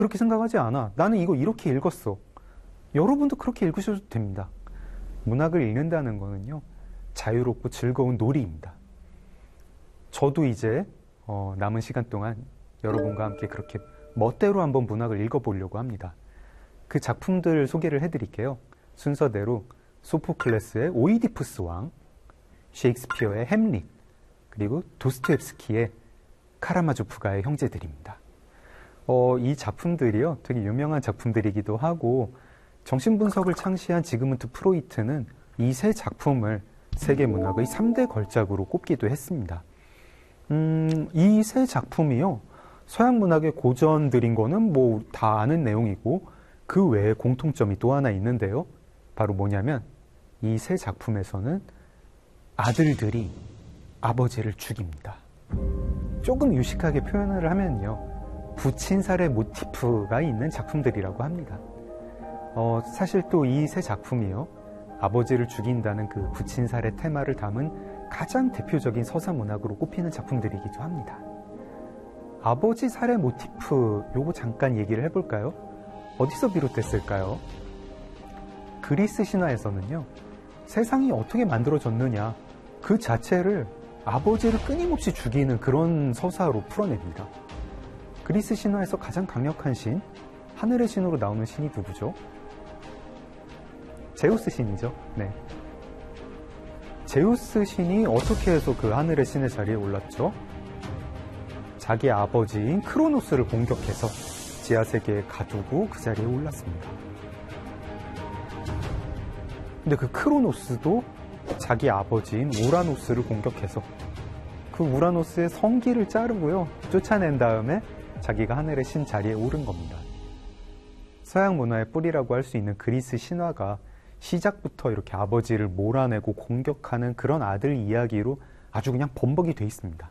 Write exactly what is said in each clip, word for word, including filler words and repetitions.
그렇게 생각하지 않아. 나는 이거 이렇게 읽었어. 여러분도 그렇게 읽으셔도 됩니다. 문학을 읽는다는 거는요, 자유롭고 즐거운 놀이입니다. 저도 이제 어, 남은 시간 동안 여러분과 함께 그렇게 멋대로 한번 문학을 읽어보려고 합니다. 그 작품들 소개를 해드릴게요. 순서대로 소포클레스의 오이디푸스 왕, 셰익스피어의 햄릿, 그리고 도스토옙스키의 카라마조프가의 형제들입니다. 어, 이 작품들이요, 되게 유명한 작품들이기도 하고, 정신분석을 창시한 지그문트 프로이트는 이 세 작품을 세계 문학의 삼 대 걸작으로 꼽기도 했습니다. 음, 이 세 작품이요, 서양 문학의 고전들인 거는 뭐 다 아는 내용이고, 그 외에 공통점이 또 하나 있는데요. 바로 뭐냐면, 이 세 작품에서는 아들들이 아버지를 죽입니다. 조금 유식하게 표현을 하면요, 부친살의 모티프가 있는 작품들이라고 합니다. 어, 사실 또 이 세 작품이요, 아버지를 죽인다는 그 부친살의 테마를 담은 가장 대표적인 서사 문학으로 꼽히는 작품들이기도 합니다. 아버지 살해 모티프, 요거 잠깐 얘기를 해볼까요? 어디서 비롯됐을까요? 그리스 신화에서는요, 세상이 어떻게 만들어졌느냐, 그 자체를 아버지를 끊임없이 죽이는 그런 서사로 풀어냅니다. 그리스 신화에서 가장 강력한 신, 하늘의 신으로 나오는 신이 누구죠? 제우스 신이죠. 네. 제우스 신이 어떻게 해서 그 하늘의 신의 자리에 올랐죠? 자기 아버지인 크로노스를 공격해서 지하세계에 가두고 그 자리에 올랐습니다. 근데 그 크로노스도 자기 아버지인 우라노스를 공격해서 그 우라노스의 성기를 자르고요, 쫓아낸 다음에 자기가 하늘의 신 자리에 오른 겁니다. 서양 문화의 뿌리라고 할 수 있는 그리스 신화가 시작부터 이렇게 아버지를 몰아내고 공격하는 그런 아들 이야기로 아주 그냥 범벅이 돼 있습니다.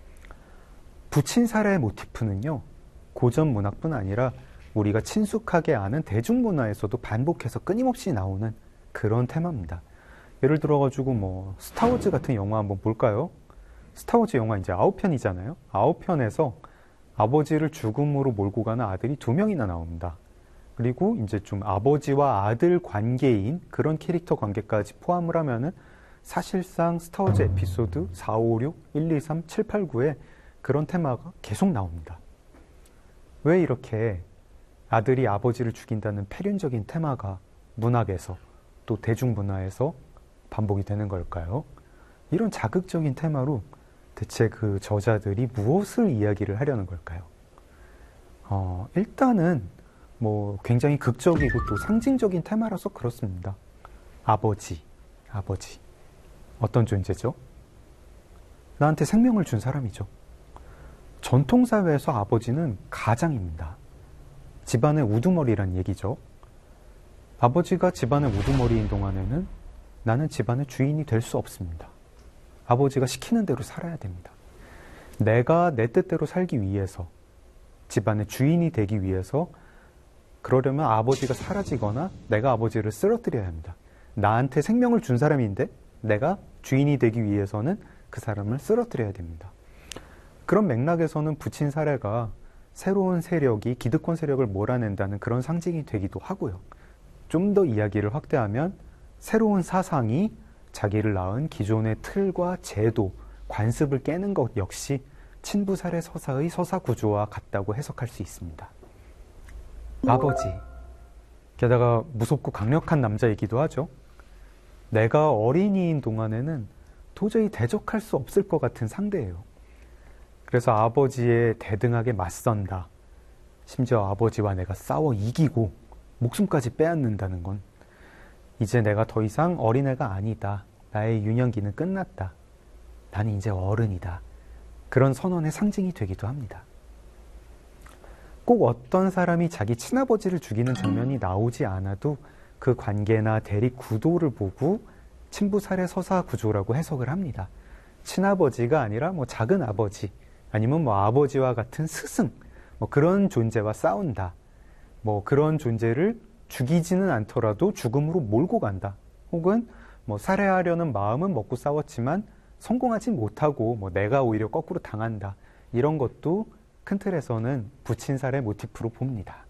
부친살해 모티프는요, 고전 문학뿐 아니라 우리가 친숙하게 아는 대중문화에서도 반복해서 끊임없이 나오는 그런 테마입니다. 예를 들어가지고 뭐 스타워즈 같은 영화 한번 볼까요? 스타워즈 영화 이제 아홉 편이잖아요. 아홉 편에서 아버지를 죽음으로 몰고 가는 아들이 두 명이나 나옵니다. 그리고 이제 좀 아버지와 아들 관계인 그런 캐릭터 관계까지 포함을 하면은 사실상 스타워즈 에피소드 사, 오, 육, 일, 이, 삼, 칠, 팔, 구에 그런 테마가 계속 나옵니다. 왜 이렇게 아들이 아버지를 죽인다는 패륜적인 테마가 문학에서 또 대중문화에서 반복이 되는 걸까요? 이런 자극적인 테마로 대체 그 저자들이 무엇을 이야기를 하려는 걸까요? 어, 일단은 뭐 굉장히 극적이고 또 상징적인 테마라서 그렇습니다. 아버지, 아버지. 어떤 존재죠? 나한테 생명을 준 사람이죠. 전통사회에서 아버지는 가장입니다. 집안의 우두머리란 얘기죠. 아버지가 집안의 우두머리인 동안에는 나는 집안의 주인이 될 수 없습니다. 아버지가 시키는 대로 살아야 됩니다. 내가 내 뜻대로 살기 위해서, 집안의 주인이 되기 위해서, 그러려면 아버지가 사라지거나 내가 아버지를 쓰러뜨려야 합니다. 나한테 생명을 준 사람인데 내가 주인이 되기 위해서는 그 사람을 쓰러뜨려야 됩니다. 그런 맥락에서는 부친 사례가 새로운 세력이 기득권 세력을 몰아낸다는 그런 상징이 되기도 하고요. 좀 더 이야기를 확대하면 새로운 사상이 자기를 낳은 기존의 틀과 제도, 관습을 깨는 것 역시 친부살해 서사의 서사 구조와 같다고 해석할 수 있습니다. 아버지, 게다가 무섭고 강력한 남자이기도 하죠. 내가 어린이인 동안에는 도저히 대적할 수 없을 것 같은 상대예요. 그래서 아버지의 대등하게 맞선다, 심지어 아버지와 내가 싸워 이기고 목숨까지 빼앗는다는 건 이제 내가 더 이상 어린애가 아니다. 나의 유년기는 끝났다. 나는 이제 어른이다. 그런 선언의 상징이 되기도 합니다. 꼭 어떤 사람이 자기 친아버지를 죽이는 장면이 나오지 않아도 그 관계나 대립 구도를 보고 친부살해 서사 구조라고 해석을 합니다. 친아버지가 아니라 뭐 작은 아버지, 아니면 뭐 아버지와 같은 스승, 뭐 그런 존재와 싸운다. 뭐 그런 존재를 죽이지는 않더라도 죽음으로 몰고 간다. 혹은 뭐 살해하려는 마음은 먹고 싸웠지만 성공하지 못하고 뭐 내가 오히려 거꾸로 당한다. 이런 것도 큰 틀에서는 부친살해 모티프로 봅니다.